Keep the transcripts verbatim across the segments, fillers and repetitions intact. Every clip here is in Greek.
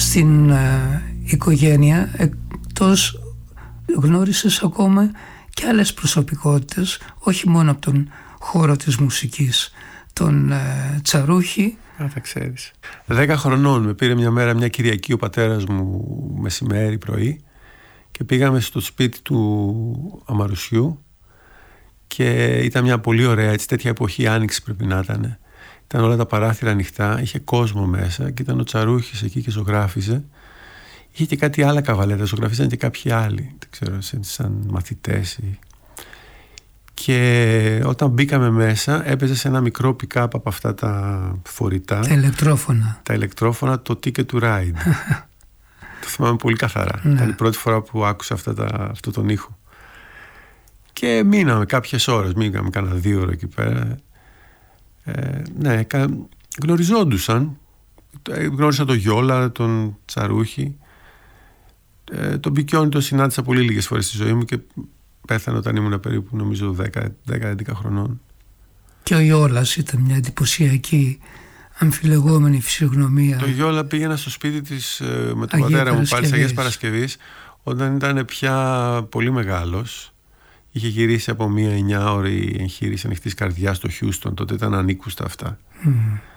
στην ε, οικογένεια, εκτός γνώρισες ακόμα και άλλες προσωπικότητες, όχι μόνο από τον χώρο της μουσικής, τον ε, Τσαρούχη. Α, θα ξέρεις. Δέκα χρονών με πήρε μια μέρα, μια Κυριακή, ο πατέρας μου μεσημέρι πρωί και πήγαμε στο σπίτι του Αμαρουσιού και ήταν μια πολύ ωραία, έτσι, τέτοια εποχή, άνοιξη πρέπει να ήταν. Ήταν όλα τα παράθυρα ανοιχτά, είχε κόσμο μέσα και ήταν ο Τσαρούχης εκεί και ζωγράφιζε. Είχε και κάτι άλλα καβαλέτα, ζωγραφίζαν και κάποιοι άλλοι, δεν ξέρω, σαν μαθητές. Και όταν μπήκαμε μέσα έπαιζε σε ένα μικρό pick-up από αυτά τα φορητά. Τα ηλεκτρόφωνα. Τα ηλεκτρόφωνα, το Ticket to Ride. Το θυμάμαι πολύ καθαρά. Ναι. Ήταν η πρώτη φορά που άκουσα αυτά τα, αυτό τον ήχο. Και μείναμε κάποιες ώρες, μείναμε κάνα δύο ώρα εκεί πέρα. Ε, ναι, γνωριζόντουσαν. Γνώρισα τον Γιόλα, τον Τσαρούχη. Ε, τον Πικιόνι τον συνάντησα πολύ λίγες φορές στη ζωή μου και πέθανε όταν ήμουν περίπου νομίζω δέκα έντεκα χρονών. Και ο Γιόλας ήταν μια εντυπωσιακή αμφιλεγόμενη φυσιογνωμία. Το Γιόλα πήγαινα στο σπίτι της ε, με τον πατέρα μου πάλι στις Αγίες Παρασκευής όταν ήταν πια πολύ μεγάλος. Είχε γυρίσει από μια εννιάωρη εγχείρηση ανοιχτής καρδιάς στο Χιούστον, τότε ήταν ανήκουστα αυτά. Mm.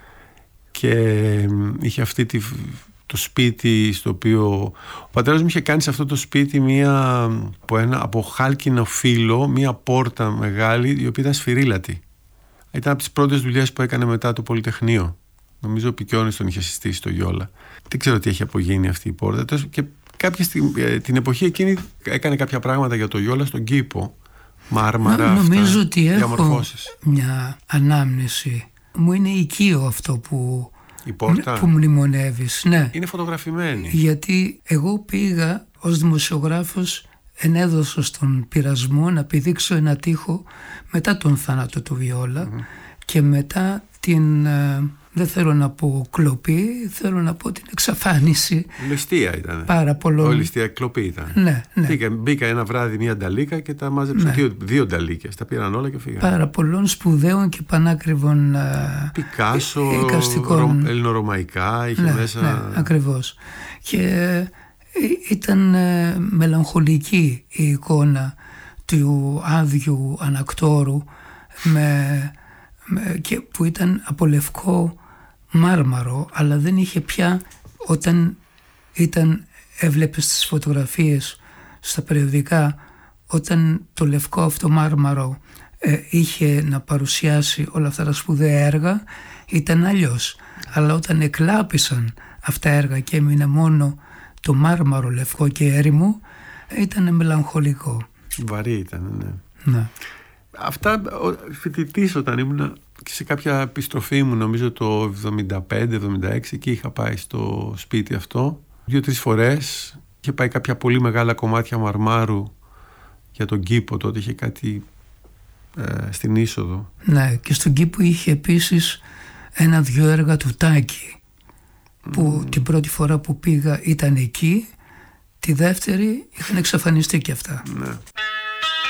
Και ε, είχε αυτή τη, το σπίτι στο οποίο ο πατέρας μου είχε κάνει σε αυτό το σπίτι μια, από, ένα, από χάλκινο φύλλο, μια πόρτα μεγάλη η οποία ήταν σφυρίλατη. Ήταν από τις πρώτες δουλειές που έκανε μετά το Πολυτεχνείο. Νομίζω ο Πικιόνης τον είχε συστήσει το Γιόλα. Δεν ξέρω τι έχει απογίνει αυτή η πόρτα. Και κάποια στιγμή, την εποχή εκείνη έκανε κάποια πράγματα για το Γιόλα στον κήπο. Μάρμαρα, Νο, νομίζω αυτά, ότι έχω μια ανάμνηση. Μου είναι οικείο αυτό που, η πόρτα. που μνημονεύεις. Ναι. Είναι φωτογραφημένη. Γιατί εγώ πήγα ως δημοσιογράφος, ενέδωσα στον πειρασμό να πηδήξω ένα τοίχο μετά τον θάνατο του Βιόλα mm-hmm. και μετά την, δεν θέλω να πω κλοπή, θέλω να πω την εξαφάνιση. Ληστεία ήταν. Πάρα πολλών. Όχι ληστεία, κλοπή ήταν. Ναι, ναι. Μπήκα, μπήκα ένα βράδυ μια νταλίκα και τα μάζεψα, ναι. δύο, δύο νταλίκες. Τα πήραν όλα και φύγαν. Πάρα πολλών σπουδαίων και πανάκριβων Πικάσο, εικαστικών. Ελληνορωμαϊκά, είχε ναι, μέσα. Ναι, ακριβώς. Και ήταν μελαγχολική η εικόνα του άδειου ανακτόρου με, με, και που ήταν από λευκό μάρμαρο, αλλά δεν είχε πια, όταν ήταν, έβλεπες τις φωτογραφίες στα περιοδικά, όταν το λευκό αυτό μάρμαρο ε, είχε να παρουσιάσει όλα αυτά τα σπουδαία έργα, ήταν αλλιώς. Αλλά όταν εκλάπησαν αυτά τα έργα και έμεινε μόνο το μάρμαρο λευκό και έρημο, ήταν μελαγχολικό. Βαρύ ήταν, ναι. Ναι. Αυτά φοιτητής όταν ήμουν και σε κάποια επιστροφή μου, νομίζω το εβδομήντα πέντε εβδομήντα έξι, εκεί είχα πάει στο σπίτι αυτό δύο-τρεις φορές. Είχε πάει κάποια πολύ μεγάλα κομμάτια μαρμάρου για τον κήπο, τότε είχε κάτι ε, στην είσοδο. Ναι, και στον κήπο είχε επίσης ένα-δυο έργα του Τάκη που mm. την πρώτη φορά που πήγα ήταν εκεί, τη δεύτερη είχαν εξαφανιστεί και αυτά. Ναι.